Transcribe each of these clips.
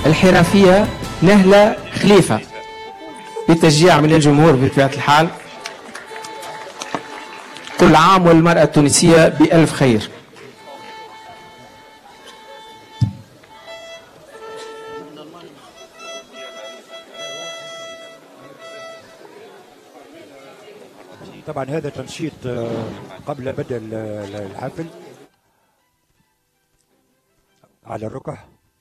الحرفية نهلة خليفة بتشجيع من الجمهور بطبيعة الحال. كل عام والمرأة التونسية بألف خير. طبعا هذا تنشيط قبل بدء الحفل على الركح.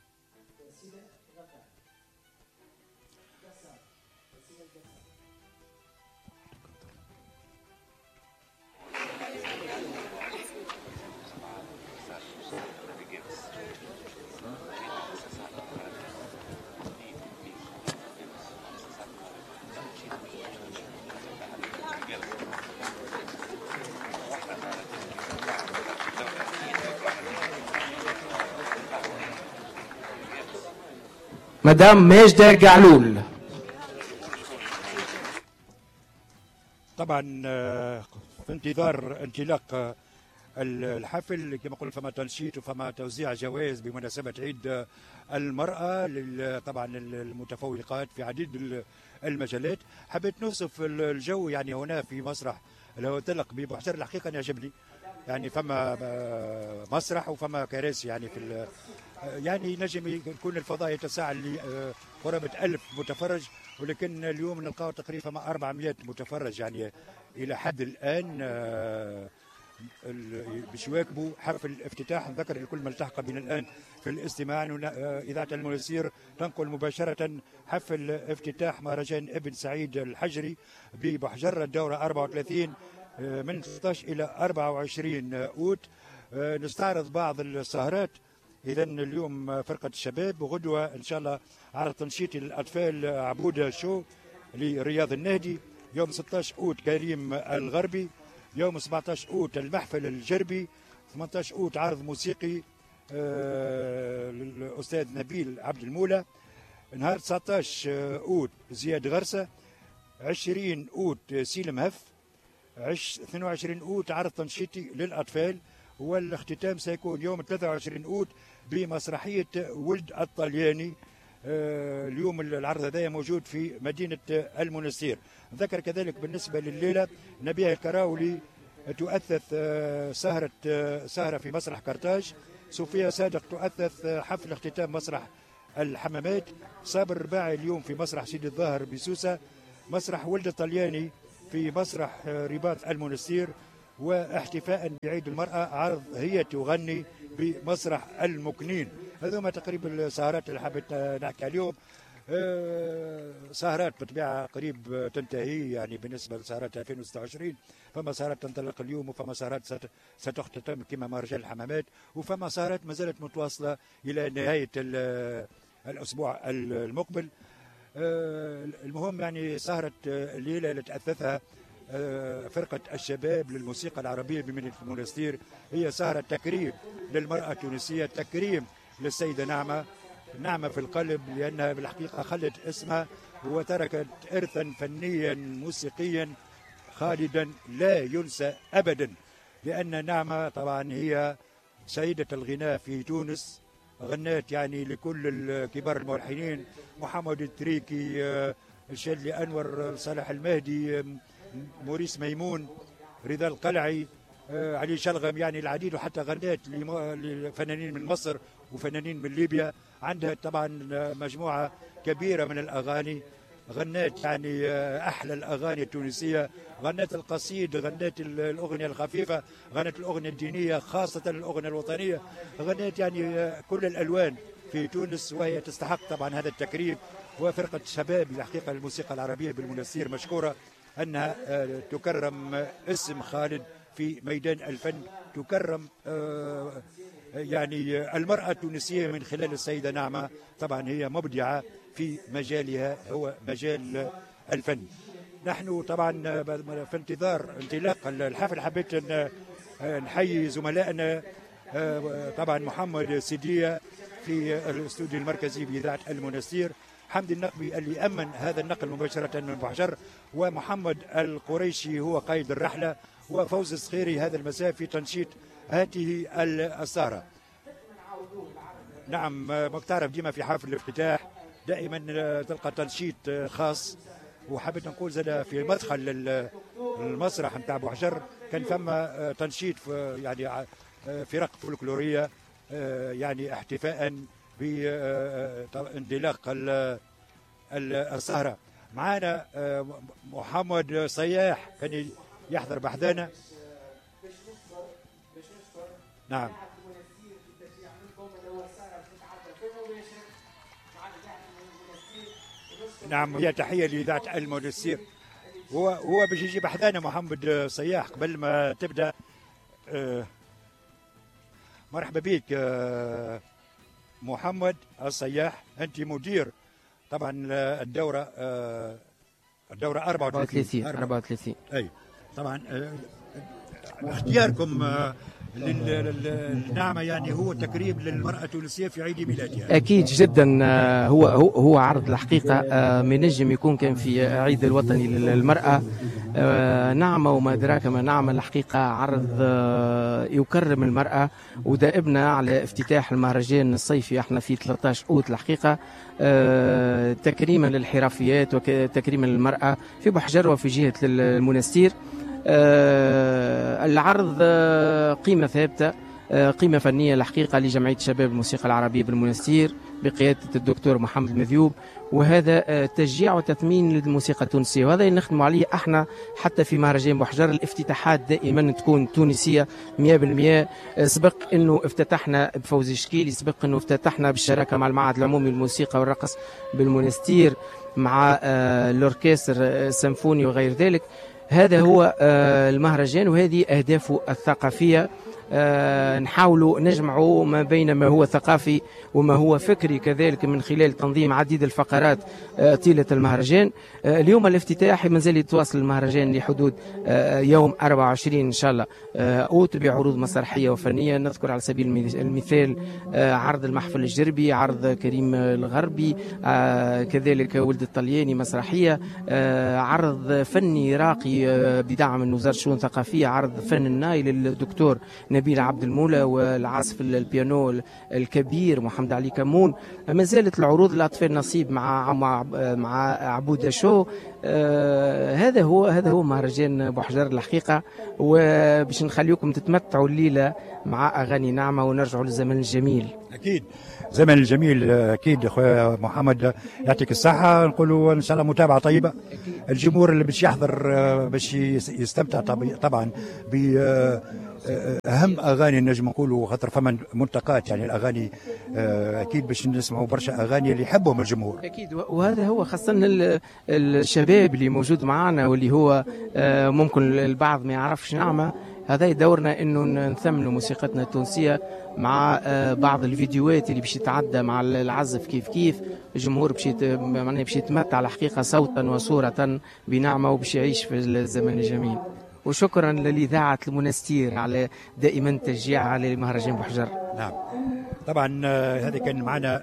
مدام ماجدة قعلول. طبعا في انتظار انطلاق الحفل كما قلت فما تنشيط وفما توزيع جوائز بمناسبة عيد المرأة طبعا المتفوقات في عديد المجالات. حبيت نوصف الجو يعني هنا في مسرح الهوتلق ببحجر. الحقيقة يعجبني يعني فما مسرح وفما كراسي يعني في يعني نجم يكون الفضاء يتسع لقرابة 1000 متفرج، ولكن اليوم نلقاو تقريبا 400 متفرج يعني إلى حد الآن باش يواكبوا حفل الافتتاح. نذكر لكل من التحق بنا الآن في الاستماع أن إذاعة المنستير تنقل مباشرة حفل افتتاح مهرجان ابن سعيد الحجري ببحجرة الدورة 34 من 16 إلى 24 أوت. نستعرض بعض السهرات. إذا اليوم فرقة الشباب، وغدوة إن شاء الله على تنشيط الأطفال عبودة شو لرياض النهدي. يوم 16 أوت كريم الغربي. يوم 17 أوت المحفل الجربي. 18 أوت عرض موسيقي للأستاذ نبيل عبد المولى. نهار 19 أوت زياد غرسة. 20 أوت سيلم هف. 22 أوت عرض تنشيطي للأطفال. والاختتام سيكون يوم 23 أوت بمسرحية ولد الطلياني. اليوم العرض هذا موجود في مدينة المنستير. ذكر كذلك بالنسبة لليلة نبيه الكراولي تؤثث سهرة في مسرح كرتاج. صوفيا صادق تؤثث حفل اختتام مسرح الحمامات. صابر الرباعي اليوم في مسرح سيدي الظاهر بسوسة. مسرح ولد الطلياني في مسرح رباط المنستير. واحتفاء بعيد المرأة عرض هي تغني بمسرح المكنين. هذوما تقريبا السهرات اللي حبيت نحكي اليوم. سهرات بطبيعة قريب تنتهي يعني بالنسبة لسهرات 2026. فما سهرات تنطلق اليوم وفما سهرات ستختتم كما مهرجان الحمامات، وفما سهرات ما زالت متواصلة إلى نهاية الأسبوع المقبل. المهم يعني سهرة الليلة اللي تأثثها فرقة الشباب للموسيقى العربية بمدينة المنستير هي سهرة تكريم للمرأة التونسية، تكريم للسيدة نعمة في القلب، لأنها بالحقيقة خلت اسمها وتركت إرثا فنيا موسيقيا خالدا لا ينسى أبدا. لأن نعمة طبعا هي سيدة الغناء في تونس. غنات يعني لكل كبار الملحنين، محمد التريكي، الشاذلي أنور، صالح المهدي، موريس ميمون، رضا القلعي، علي شلغم، يعني العديد. وحتى غنات لفنانين من مصر وفنانين من ليبيا. عندها طبعا مجموعة كبيرة من الأغاني. غنات يعني أحلى الأغاني التونسية. غنات القصيد، غنات الأغنية الخفيفة، غنات الأغنية الدينية، خاصة الأغنية الوطنية. غنات يعني كل الألوان في تونس، وهي تستحق طبعا هذا التكريم. وفرقة شباب الحقيقة الموسيقى العربية بالمنستير مشكورة أنها تكرم اسم خالد في ميدان الفن، تكرم يعني المرأة التونسية من خلال السيدة نعمة. طبعا هي مبدعة في مجالها هو مجال الفن. نحن طبعا في انتظار انطلاق الحفل حبيت نحيي زملائنا طبعا محمد سيدية في الاستوديو المركزي بإذاعة المنستير، حمد النقبي اللي أمن هذا النقل مباشرة من بحجر، ومحمد القريشي هو قائد الرحلة، وفوز الصخيري هذا المساء في تنشيط هذه السهرة. نعم تعرف ديما في حفل الافتتاح دائما تلقى تنشيط خاص، وحبيت نقول زاد في مدخل المسرح نتاع بوحجر كان ثم تنشيط يعني فرق فولكلوريه يعني احتفاء بانطلاق السهره. معنا محمد صياح كان يحضر بحذانا. نعم نعم، هي تحيه لاذاعه المنستير. هو باش يجي بحذانا محمد صياح قبل ما تبدا. مرحبا بك محمد الصياح، انت مدير طبعا الدوره 34. اي طبعا اختياركم للنعمة يعني هو تكريم للمرأة التونسية في عيد ميلادها. أكيد جدا. هو عرض الحقيقة من نجم يكون كان في عيد الوطني للمرأة نعمة وما أدراك ما نعمة. الحقيقة عرض يكرم المرأة، ودائبنا على افتتاح المهرجان الصيفي احنا في 13 أوت الحقيقة تكريما للحرفيات وتكريما للمرأة في بوحجر وفي جهة المنستير. العرض قيمة ثابتة، قيمة فنية الحقيقة لجمعية شباب الموسيقى العربية بالمنستير بقيادة الدكتور محمد مذيوب، وهذا تشجيع وتثمين للموسيقى التونسية، وهذا نخدم عليه احنا حتى في مهرجان بوحجر. الافتتاحات دائما تكون تونسية 100%. سبق انه افتتحنا بفوزي شكيل، سبق انه افتتحنا بالشراكة مع المعهد العمومي للموسيقى والرقص بالمنستير مع الأوركستر السيمفوني وغير ذلك. هذا هو المهرجان وهذه أهدافه الثقافية. نحاول نجمع ما بين ما هو ثقافي وما هو فكري كذلك من خلال تنظيم عديد الفقرات طيلة المهرجان. اليوم الافتتاح مازال يتواصل المهرجان لحدود يوم 24 إن شاء الله أوت بعروض مسرحية وفنية. نذكر على سبيل المثال عرض المحفل الجربي، عرض كريم الغربي، كذلك ولد الطلياني مسرحية، عرض فني راقي بدعم من وزارة الشؤون الثقافية، عرض فن الناي للدكتور نبيل عبد المولى والعازف البيانو الكبير محمد علي كمون. ما زالت العروض الأطفال نصيب مع عبودة شو. هذا هو مهرجان بوحجر الحقيقة، وباش نخليكم تتمتعوا الليلة مع أغاني نعمة ونرجعوا للزمن الجميل. أكيد زمن الجميل أكيد أخويا محمد، يعطيك الصحة. نقولوا إن شاء الله متابعة طيبة. الجمهور اللي باش يحضر باش يستمتع طبعا ب اهم اغاني نجم نقولوا، خاطر فما منطقات يعني الاغاني اكيد باش نسمعوا برشا اغاني اللي يحبهم الجمهور اكيد. وهذا هو خاصه الشباب اللي موجود معنا واللي هو ممكن البعض ما يعرفش نعمه. هذا دورنا انه نثمنوا موسيقتنا التونسيه مع بعض الفيديوهات اللي باش تتعدى مع العزف كيف الجمهور باش يتمتع الحقيقه صوتا وصوره بنعمه وباش يعيش في الزمن الجميل. وشكرا للإذاعة المنستير على دائما تشجيع على مهرجان بوحجر. نعم طبعا هذا كان معنا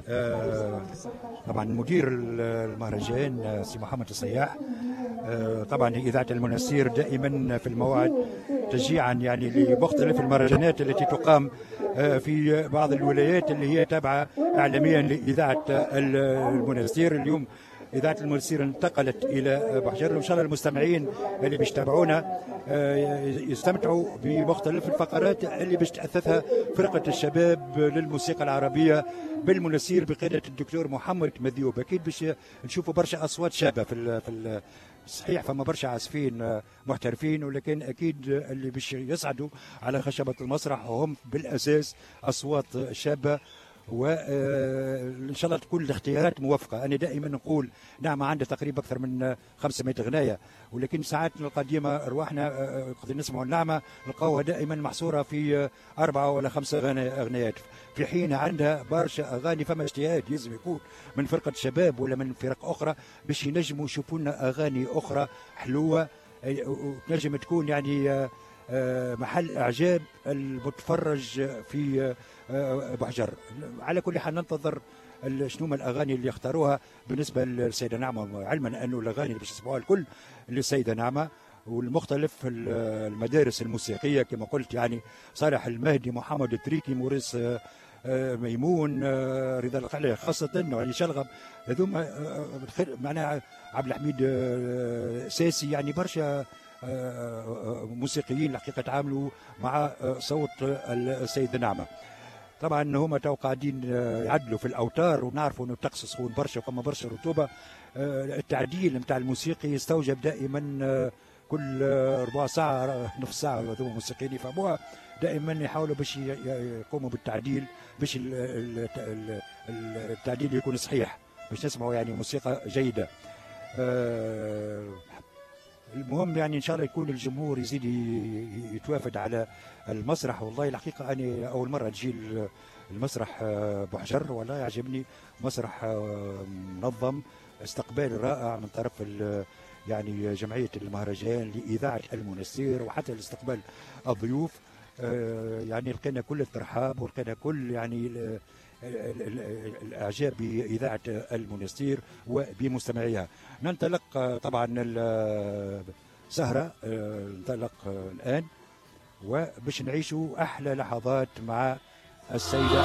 طبعا مدير المهرجان سي محمد الصياح. طبعا إذاعة المنستير دائما في الموعد تشجيعا يعني لمختلف المهرجانات التي تقام في بعض الولايات اللي هي تابعة إعلاميا لإذاعة المنستير. اليوم إذاعة المنستير انتقلت إلى بوحجر، وإن شاء الله المستمعين اللي باش يتابعونا يستمتعوا بمختلف الفقرات اللي باش تأسسها فرقة الشباب للموسيقى العربية بالمنستير بقيادة الدكتور محمد مذيوب. أكيد باش نشوفوا برشا أصوات شابة في صحيح فما برشا عازفين محترفين، ولكن أكيد اللي باش يصعدوا على خشبة المسرح هم بالأساس أصوات شابة، وان شاء الله تكون الاختيارات موفقه. انا دائما نقول نعم عندها تقريبا اكثر من 500 غنايه، ولكن ساعات القديمه ارواحنا قد نسمعوا النعمه نلقاوها دائما محصوره في 4 ولا 5 اغنيات، في حين عندها برشا اغاني. فما اجتهاد لازم يكون من فرقه شباب ولا من فرق اخرى باش ينجموا يشوفوا لنا اغاني اخرى حلوه وتنجم تكون يعني محل اعجاب المتفرج في بوحجر. على كل حال ننتظر شنو الاغاني اللي اختاروها بالنسبه للسيده نعمه، علما انه الاغاني اللي باش يسمعوها الكل للسيده نعمه، والمختلف المدارس الموسيقيه كما قلت يعني صالح المهدي، محمد التريكي، موريس ميمون، رضا القلعي خاصة، علي شلغم، هذوما معناها عبد الحميد ساسي، يعني برشا موسيقيين الحقيقة تعاملوا مع صوت السيدة نعمة. طبعا هما تو قاعدين يعدلوا في الاوتار، ونعرفوا انه الطقس سخون برشا وفما برشا رطوبه. التعديل نتاع الموسيقي يستوجب دائما كل ربع ساعه نصف ساعه، هذوما الموسيقيين يفهموها دائما يحاولوا باش يقوموا بالتعديل، باش التعديل يكون صحيح، باش نسمعوا يعني موسيقى جيده. المهم يعني ان شاء الله يكون الجمهور يزيد يتوافد على المسرح. والله الحقيقه انا اول مره نجي المسرح بوحجر، والله يعجبني مسرح منظم، استقبال رائع من طرف يعني جمعيه المهرجان لاذاعه المنستير، وحتى لاستقبال الضيوف. يعني لقينا كل الترحاب، ولقينا كل يعني الاعجاب باذاعه المنستير وبمستمعيها. ننطلق طبعا السهره، ننطلق الان وباش نعيشوا احلى لحظات مع السيده